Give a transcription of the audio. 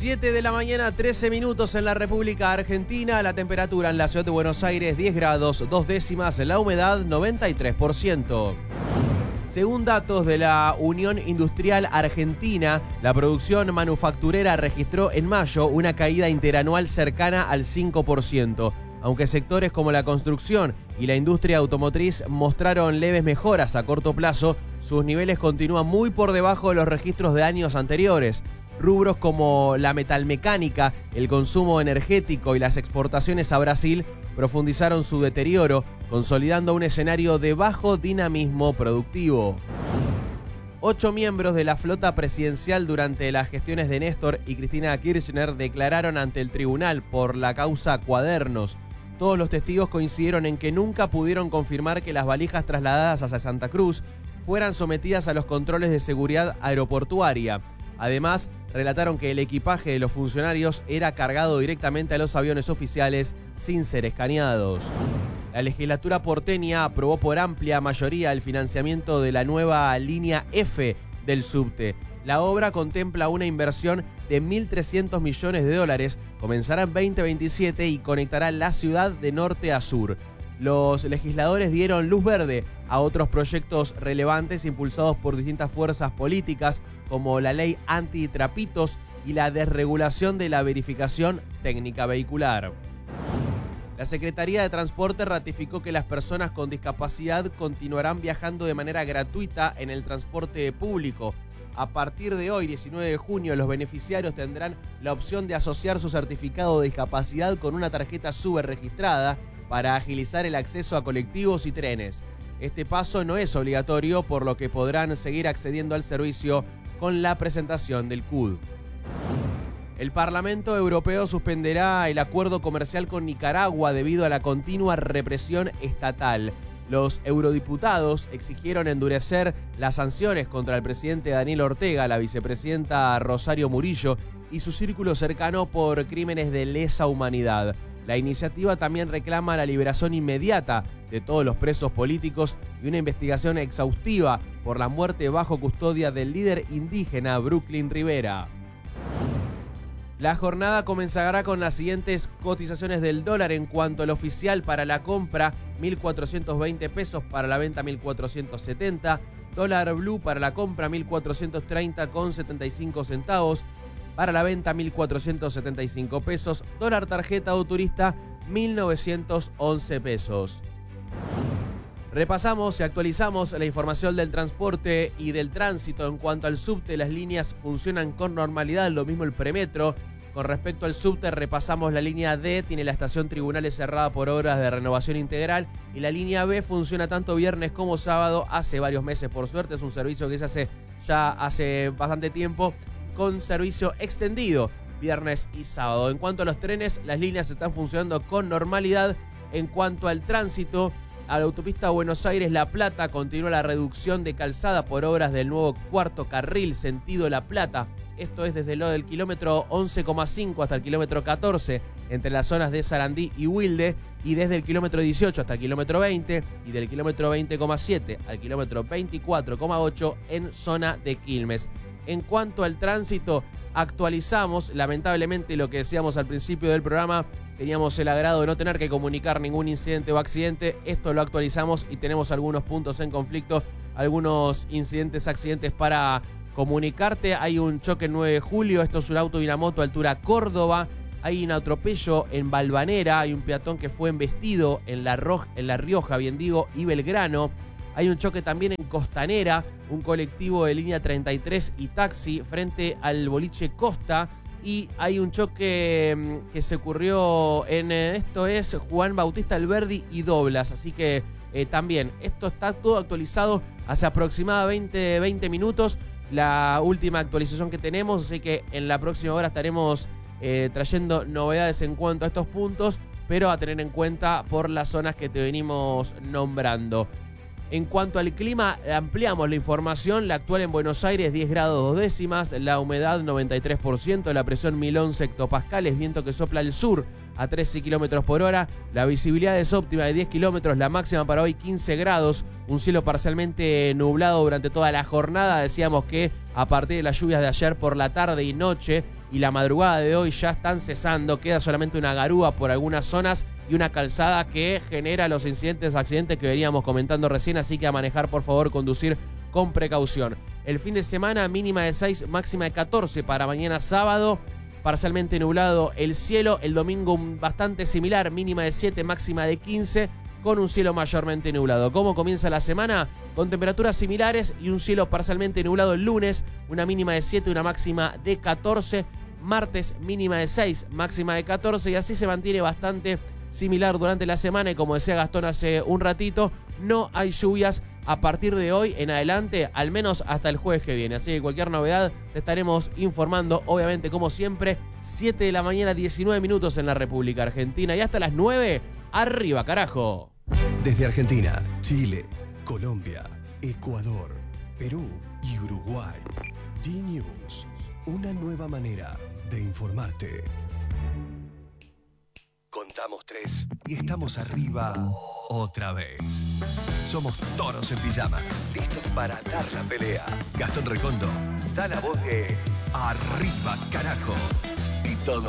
7 de la mañana, 13 minutos en la República Argentina. La temperatura en la ciudad de Buenos Aires, 10 grados, 2 décimas. La humedad, 93%. Según datos de la Unión Industrial Argentina, la producción manufacturera registró en mayo una caída interanual cercana al 5%. Aunque sectores como la construcción y la industria automotriz mostraron leves mejoras a corto plazo, sus niveles continúan muy por debajo de los registros de años anteriores. Rubros como la metalmecánica, el consumo energético y las exportaciones a Brasil profundizaron su deterioro, consolidando un escenario de bajo dinamismo productivo. 8 miembros de la flota presidencial durante las gestiones de Néstor y Cristina Kirchner declararon ante el tribunal por la causa Cuadernos. Todos los testigos coincidieron en que nunca pudieron confirmar que las valijas trasladadas hacia Santa Cruz fueran sometidas a los controles de seguridad aeroportuaria. Además, relataron que el equipaje de los funcionarios era cargado directamente a los aviones oficiales sin ser escaneados. La legislatura porteña aprobó por amplia mayoría el financiamiento de la nueva línea F del subte. La obra contempla una inversión de 1.300 millones de dólares, comenzará en 2027 y conectará la ciudad de norte a sur. Los legisladores dieron luz verde a otros proyectos relevantes impulsados por distintas fuerzas políticas, como la ley antitrapitos y la desregulación de la verificación técnica vehicular. La Secretaría de Transporte ratificó que las personas con discapacidad continuarán viajando de manera gratuita en el transporte público. A partir de hoy, 19 de junio, los beneficiarios tendrán la opción de asociar su certificado de discapacidad con una tarjeta SUBE registrada para agilizar el acceso a colectivos y trenes. Este paso no es obligatorio, por lo que podrán seguir accediendo al servicio con la presentación del CUD. El Parlamento Europeo suspenderá el acuerdo comercial con Nicaragua debido a la continua represión estatal. Los eurodiputados exigieron endurecer las sanciones contra el presidente Daniel Ortega, la vicepresidenta Rosario Murillo y su círculo cercano por crímenes de lesa humanidad. La iniciativa también reclama la liberación inmediata de todos los presos políticos y una investigación exhaustiva por la muerte bajo custodia del líder indígena Brooklyn Rivera. La jornada comenzará con las siguientes cotizaciones del dólar en cuanto al oficial: para la compra 1.420 pesos, para la venta 1.470, dólar blue para la compra 1.430,75 centavos, para la venta 1.475 pesos, dólar tarjeta o turista 1.911 pesos. Repasamos y actualizamos la información del transporte y del tránsito. En cuanto al subte, las líneas funcionan con normalidad, lo mismo el premetro. Con respecto al subte, repasamos la línea D, tiene la estación Tribunales cerrada por obras de renovación integral, y la línea B funciona tanto viernes como sábado hace varios meses. Por suerte, es un servicio que se hace ya hace bastante tiempo, con servicio extendido viernes y sábado. En cuanto a los trenes, las líneas están funcionando con normalidad. En cuanto al tránsito, a la autopista Buenos Aires-La Plata continúa la reducción de calzada por obras del nuevo cuarto carril sentido La Plata. Esto es desde lo del kilómetro 11,5 hasta el kilómetro 14, entre las zonas de Sarandí y Wilde, y desde el kilómetro 18 hasta el kilómetro 20, y del kilómetro 20,7 al kilómetro 24,8 en zona de Quilmes. En cuanto al tránsito, actualizamos, lamentablemente, lo que decíamos al principio del programa. Teníamos el agrado de no tener que comunicar ningún incidente o accidente. Esto lo actualizamos y tenemos algunos puntos en conflicto, algunos incidentes, accidentes para comunicarte. Hay un choque en 9 de julio, esto es un auto y una moto altura Córdoba. Hay un atropello en Valvanera, hay un peatón que fue embestido en La Rioja, bien digo, y Belgrano. Hay un choque también en Costanera, un colectivo de línea 33 y taxi frente al boliche Costa. Y hay un choque que se ocurrió en, esto es Juan Bautista Alberdi y Doblas. Así que también, esto está todo actualizado hace aproximadamente 20 minutos. La última actualización que tenemos, así que en la próxima hora estaremos trayendo novedades en cuanto a estos puntos, pero a tener en cuenta por las zonas que te venimos nombrando. En cuanto al clima, ampliamos la información. La actual en Buenos Aires, 10 grados 2 décimas, la humedad 93%, la presión 1011 hectopascales, viento que sopla al sur a 13 kilómetros por hora, la visibilidad es óptima de 10 kilómetros, la máxima para hoy 15 grados, un cielo parcialmente nublado durante toda la jornada. Decíamos que a partir de las lluvias de ayer por la tarde y noche, y la madrugada de hoy ya están cesando. Queda solamente una garúa por algunas zonas y una calzada que genera los accidentes que veníamos comentando recién, así que a manejar, por favor, conducir con precaución. El fin de semana, mínima de 6, máxima de 14 para mañana sábado. Parcialmente nublado el cielo. El domingo bastante similar, mínima de 7, máxima de 15, con un cielo mayormente nublado. ¿Cómo comienza la semana? Con temperaturas similares y un cielo parcialmente nublado el lunes, una mínima de 7, una máxima de 14. Martes, mínima de 6, máxima de 14, y así se mantiene bastante similar durante la semana. Y como decía Gastón hace un ratito, no hay lluvias a partir de hoy en adelante, al menos hasta el jueves que viene. Así que cualquier novedad te estaremos informando, obviamente, como siempre. 7 de la mañana, 19 minutos en la República Argentina, y hasta las 9, arriba carajo. Desde Argentina, Chile, Colombia, Ecuador, Perú y Uruguay. D-News, una nueva manera de informarte. Contamos 3 y estamos arriba otra vez. Somos toros en pijamas, listos para dar la pelea. Gastón Recondo da la voz de arriba carajo. Y todo